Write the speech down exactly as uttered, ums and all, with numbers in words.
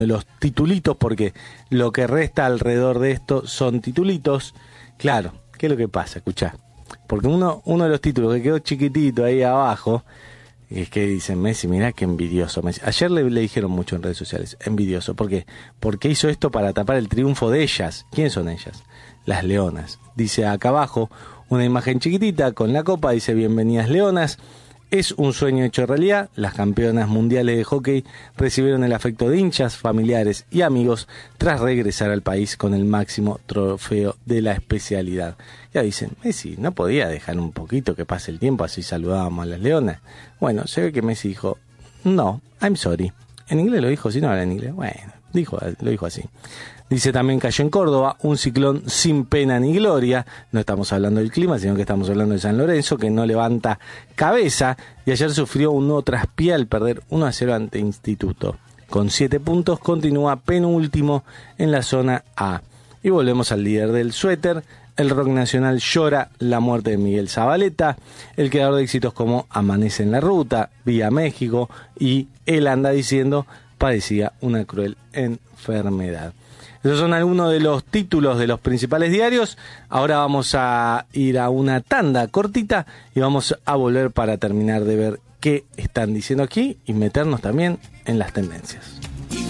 de los titulitos, porque lo que resta alrededor de esto son titulitos. Claro, ¿qué es lo que pasa? Escuchá. Porque uno, uno de los títulos que quedó chiquitito ahí abajo es que dicen, Messi, mirá qué envidioso Messi. Ayer le, le dijeron mucho en redes sociales, envidioso. ¿Por qué? Porque hizo esto para tapar el triunfo de ellas. ¿Quiénes son ellas? Las leonas. Dice acá abajo una imagen chiquitita con la copa, dice bienvenidas leonas. Es un sueño hecho realidad. Las campeonas mundiales de hockey recibieron el afecto de hinchas, familiares y amigos tras regresar al país con el máximo trofeo de la especialidad. Ya dicen, Messi, ¿no podía dejar un poquito que pase el tiempo así saludábamos a las leonas? Bueno, se ve que Messi dijo, no, I'm sorry. En inglés lo dijo, si no habla en inglés, bueno, dijo, lo dijo así. Dice también cayó en Córdoba un ciclón sin pena ni gloria. No estamos hablando del clima, sino que estamos hablando de San Lorenzo, que no levanta cabeza. Y ayer sufrió un nuevo traspié al perder uno a cero ante Instituto. Con siete puntos continúa penúltimo en la zona A. Y volvemos al líder del suéter. El rock nacional llora la muerte de Miguel Zabaleta. El creador de éxitos como Amanece en la Ruta, Vía México. Y él anda diciendo padecía una cruel enfermedad. Esos son algunos de los títulos de los principales diarios. Ahora vamos a ir a una tanda cortita y vamos a volver para terminar de ver qué están diciendo aquí y meternos también en las tendencias.